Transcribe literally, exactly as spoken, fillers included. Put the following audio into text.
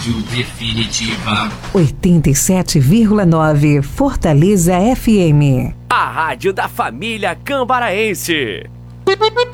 rádio definitiva. oitenta e sete vírgula nove Fortaleza F M. A rádio da família cambaraense.